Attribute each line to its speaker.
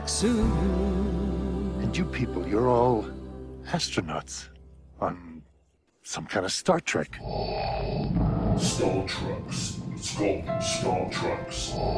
Speaker 1: soon.
Speaker 2: And you people, you're all astronauts on some kind of Star Trek.
Speaker 3: Star Treks. It's called Star Treks.